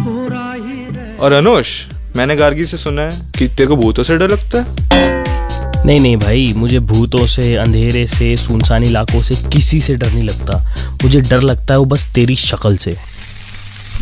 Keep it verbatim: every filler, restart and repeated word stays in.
और अनुष, मैंने गार्गी से सुना है कि तेरे को भूतों से डर लगता है। नहीं नहीं भाई, मुझे भूतों से, अंधेरे से, सुनसान इलाकों से किसी से डर नहीं लगता। मुझे डर लगता है वो बस तेरी शक्ल से।